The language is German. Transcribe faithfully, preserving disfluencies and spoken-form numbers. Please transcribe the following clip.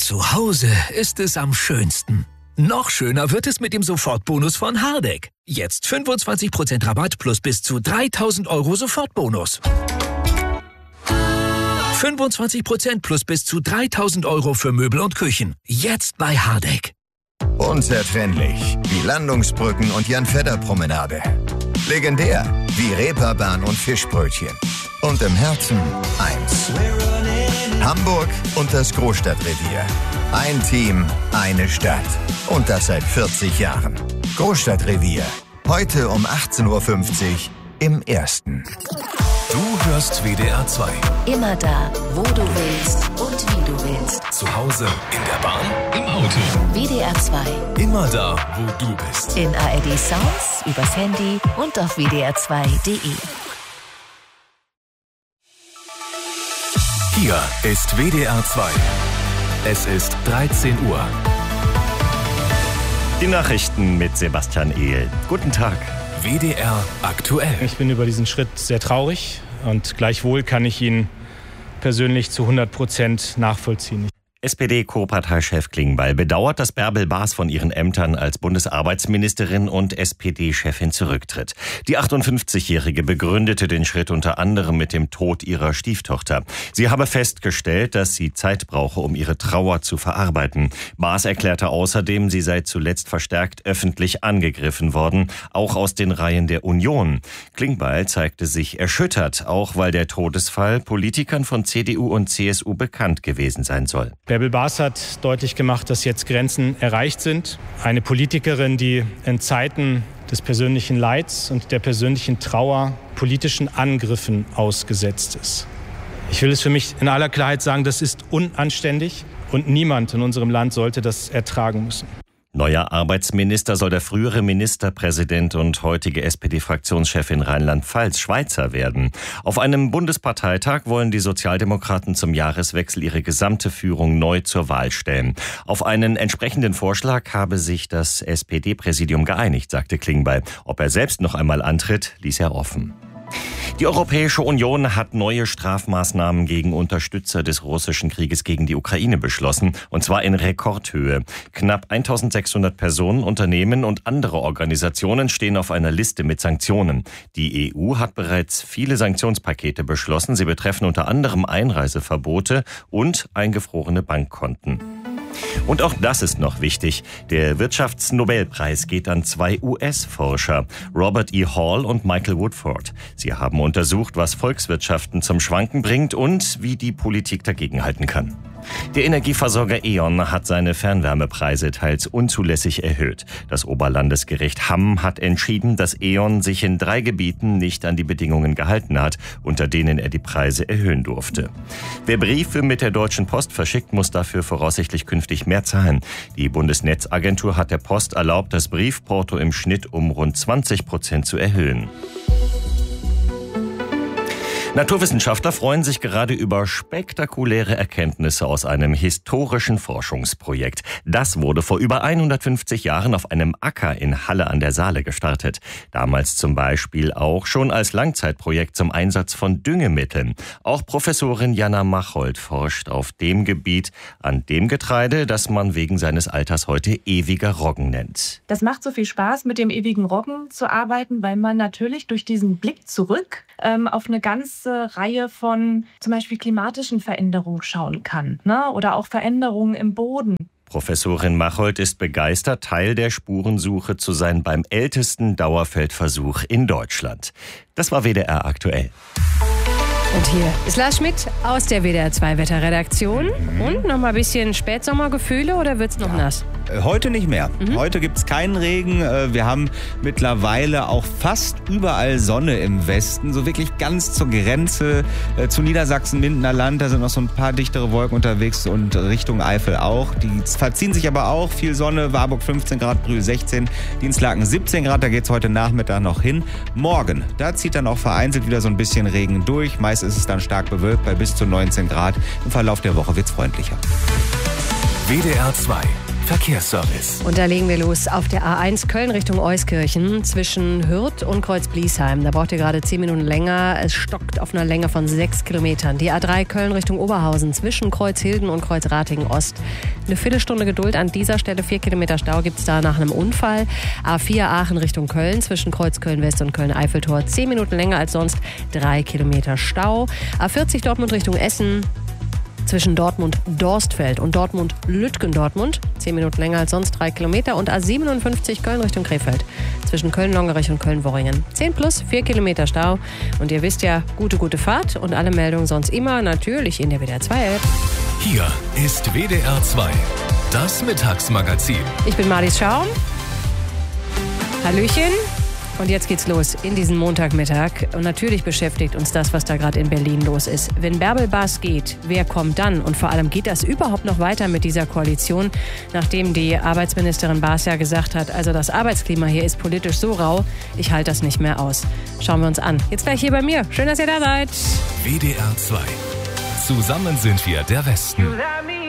Zu Hause ist es am schönsten. Noch schöner wird es mit dem Sofortbonus von Hardegg. Jetzt fünfundzwanzig Prozent Rabatt plus bis zu dreitausend Euro Sofortbonus. fünfundzwanzig Prozent plus bis zu dreitausend Euro für Möbel und Küchen. Jetzt bei Hardegg. Unzertrennlich wie Landungsbrücken und Jan-Fedder-Promenade. Legendär wie Reeperbahn und Fischbrötchen. Und im Herzen eins. Hamburg und das Großstadtrevier. Ein Team, eine Stadt. Und das seit vierzig Jahren. Großstadtrevier. Heute um achtzehn Uhr fünfzig im Ersten. Du hörst W D R zwei. Immer da, wo du willst und wie du willst. Zu Hause, in der Bahn, im Auto. W D R zwei. Immer da, wo du bist. In A R D Sounds, übers Handy und auf w d r zwei punkt d e. Hier ist W D R zwei. Es ist dreizehn Uhr. Die Nachrichten mit Sebastian Ehl. Guten Tag. W D R aktuell. Ich bin über diesen Schritt sehr traurig und gleichwohl kann ich ihn persönlich zu hundert Prozent nachvollziehen. S P D-Co-Parteichef Klingbeil bedauert, dass Bärbel Baas von ihren Ämtern als Bundesarbeitsministerin und S P D-Chefin zurücktritt. Die achtundfünfzigjährige begründete den Schritt unter anderem mit dem Tod ihrer Stieftochter. Sie habe festgestellt, dass sie Zeit brauche, um ihre Trauer zu verarbeiten. Baas erklärte außerdem, sie sei zuletzt verstärkt öffentlich angegriffen worden, auch aus den Reihen der Union. Klingbeil zeigte sich erschüttert, auch weil der Todesfall Politikern von C D U und C S U bekannt gewesen sein soll. Bärbel Baas hat deutlich gemacht, dass jetzt Grenzen erreicht sind. Eine Politikerin, die in Zeiten des persönlichen Leids und der persönlichen Trauer politischen Angriffen ausgesetzt ist. Ich will es für mich in aller Klarheit sagen, das ist unanständig und niemand in unserem Land sollte das ertragen müssen. Neuer Arbeitsminister soll der frühere Ministerpräsident und heutige S P D-Fraktionschefin Rheinland-Pfalz Schweizer werden. Auf einem Bundesparteitag wollen die Sozialdemokraten zum Jahreswechsel ihre gesamte Führung neu zur Wahl stellen. Auf einen entsprechenden Vorschlag habe sich das S P D-Präsidium geeinigt, sagte Klingbeil. Ob er selbst noch einmal antritt, ließ er offen. Die Europäische Union hat neue Strafmaßnahmen gegen Unterstützer des russischen Krieges gegen die Ukraine beschlossen, und zwar in Rekordhöhe. Knapp eintausendsechshundert Personen, Unternehmen und andere Organisationen stehen auf einer Liste mit Sanktionen. Die E U hat bereits viele Sanktionspakete beschlossen. Sie betreffen unter anderem Einreiseverbote und eingefrorene Bankkonten. Und auch das ist noch wichtig. Der Wirtschaftsnobelpreis geht an zwei U S-Forscher, Robert E. Hall und Michael Woodford. Sie haben untersucht, was Volkswirtschaften zum Schwanken bringt und wie die Politik dagegenhalten kann. Der Energieversorger E.ON hat seine Fernwärmepreise teils unzulässig erhöht. Das Oberlandesgericht Hamm hat entschieden, dass E.ON sich in drei Gebieten nicht an die Bedingungen gehalten hat, unter denen er die Preise erhöhen durfte. Wer Briefe mit der Deutschen Post verschickt, muss dafür voraussichtlich künftig mehr zahlen. Die Bundesnetzagentur hat der Post erlaubt, das Briefporto im Schnitt um rund zwanzig Prozent zu erhöhen. Naturwissenschaftler freuen sich gerade über spektakuläre Erkenntnisse aus einem historischen Forschungsprojekt. Das wurde vor über hundertfünfzig Jahren auf einem Acker in Halle an der Saale gestartet. Damals zum Beispiel auch schon als Langzeitprojekt zum Einsatz von Düngemitteln. Auch Professorin Jana Machold forscht auf dem Gebiet an dem Getreide, das man wegen seines Alters heute ewiger Roggen nennt. Das macht so viel Spaß, mit dem ewigen Roggen zu arbeiten, weil man natürlich durch diesen Blick zurück ähm, auf eine ganze Reihe von zum Beispiel klimatischen Veränderungen schauen kann, ne? Oder auch Veränderungen im Boden. Professorin Machold ist begeistert, Teil der Spurensuche zu sein beim ältesten Dauerfeldversuch in Deutschland. Das war W D R aktuell. Und hier ist Lars Schmidt aus der W D R zwei Wetterredaktion. Mhm. Und noch mal ein bisschen Spätsommergefühle oder wird's noch ja. nass? Heute nicht mehr. Mhm. Heute gibt's keinen Regen. Wir haben mittlerweile auch fast überall Sonne im Westen. So wirklich ganz zur Grenze zu Niedersachsen, Mindener Land. Da sind noch so ein paar dichtere Wolken unterwegs und Richtung Eifel auch. Die verziehen sich aber auch. Viel Sonne. Warburg fünfzehn Grad, Brühl sechzehn, Dienstlaken siebzehn Grad. Da geht's heute Nachmittag noch hin. Morgen, da zieht dann auch vereinzelt wieder so ein bisschen Regen durch. Meist ist es dann stark bewölkt bei bis zu neunzehn Grad. Im Verlauf der Woche wird's freundlicher. W D R zwei Verkehrsservice. Und da legen wir los auf der A eins Köln Richtung Euskirchen zwischen Hürth und Kreuz-Bliesheim. Da braucht ihr gerade zehn Minuten länger. Es stockt auf einer Länge von sechs Kilometern. Die A drei Köln Richtung Oberhausen zwischen Kreuzhilden und Kreuzratingen Ost. Eine Viertelstunde Geduld an dieser Stelle. Vier Kilometer Stau gibt es da nach einem Unfall. A vier Aachen Richtung Köln zwischen Kreuz Köln West und Köln Eiffeltor. Zehn Minuten länger als sonst. Drei Kilometer Stau. A vierzig Dortmund Richtung Essen. Zwischen Dortmund-Dorstfeld und Dortmund-Lütgendortmund. Zehn Minuten länger als sonst, drei Kilometer. Und A siebenundfünfzig Köln Richtung Krefeld. Zwischen Köln-Longerich und Köln-Worringen. zehn plus, vier Kilometer Stau. Und ihr wisst ja, gute, gute Fahrt. Und alle Meldungen sonst immer natürlich in der W D R zwei App. Hier ist W D R zwei, das Mittagsmagazin. Ich bin Marlies Schaum. Hallöchen. Und jetzt geht's los in diesen Montagmittag. Und natürlich beschäftigt uns das, was da gerade in Berlin los ist. Wenn Bärbel Baas geht, wer kommt dann? Und vor allem, geht das überhaupt noch weiter mit dieser Koalition? Nachdem die Arbeitsministerin Baas ja gesagt hat, also das Arbeitsklima hier ist politisch so rau, ich halte das nicht mehr aus. Schauen wir uns an. Jetzt gleich hier bei mir. Schön, dass ihr da seid. W D R zwei. Zusammen sind wir der Westen.